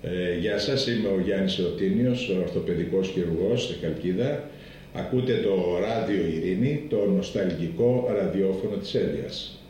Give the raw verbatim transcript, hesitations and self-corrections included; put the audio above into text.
Ε, γεια σας, είμαι ο Γιάννης Εωτίνιος, ορθοπαιδικός χειρουργός στη Χαλκίδα. Ακούτε το Ράδιο Ειρήνη, το νοσταλγικό ραδιόφωνο της Έλειας.